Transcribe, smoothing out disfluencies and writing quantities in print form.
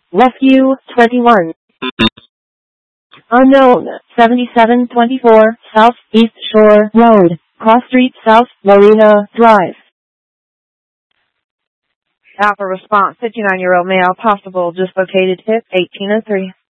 Rescue 21. Unknown 7724 South East Shore Road, Cross Street South, Marina Drive. Alpha response, 59-year-old male, possible dislocated hip, 1803.